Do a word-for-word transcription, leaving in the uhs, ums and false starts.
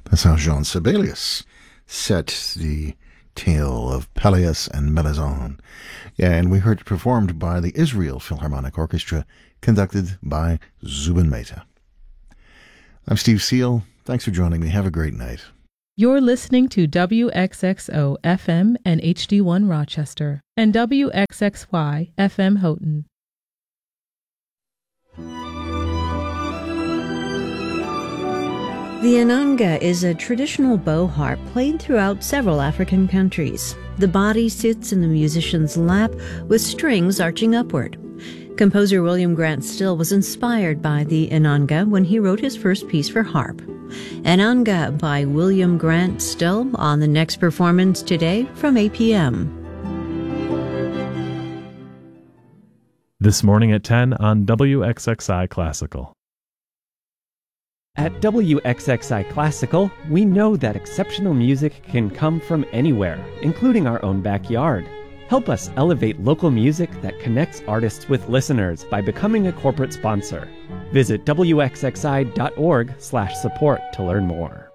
That's how Jean Sibelius set the tale of Peleus and Melisande. Yeah, and we heard it performed by the Israel Philharmonic Orchestra, conducted by Zubin Mehta. I'm Steve Seal. Thanks for joining me. Have a great night. You're listening to W X X O F M and H D one Rochester and W X X Y F M Houghton. The ananga is a traditional bow harp played throughout several African countries. The body sits in the musician's lap with strings arching upward. Composer William Grant Still was inspired by the ananga when he wrote his first piece for harp. Ananga by William Grant Still on the next performance today from eight p.m. This morning at ten on W X X I Classical. At W X X I Classical, we know that exceptional music can come from anywhere, including our own backyard. Help us elevate local music that connects artists with listeners by becoming a corporate sponsor. Visit W X X I dot org slash support to learn more.